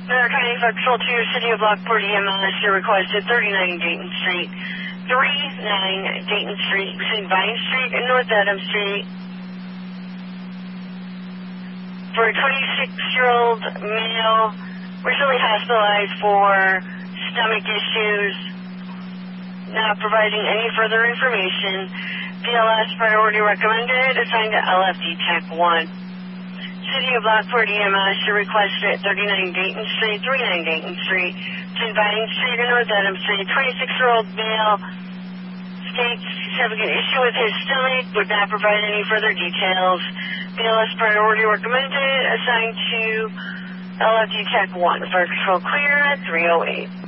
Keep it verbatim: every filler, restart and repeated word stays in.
County Fire Patrol two, City of Lockport E M S, your request at thirty-nine Dayton Street, thirty-nine Dayton Street, between Vine Street and North Adams Street, for a twenty-six-year-old male recently hospitalized for stomach issues, not providing any further information. B L S priority recommended, assigned to L F D Tech one. City of Lockport E M S, your request at thirty-nine Dayton Street, thirty-nine Dayton Street, between Vine Street and North Adams Street, twenty-six-year-old male states he's having an issue with his stomach, would not provide any further details. B L S priority recommended, assigned to L F D Tech one. Fire Control clear at three oh eight.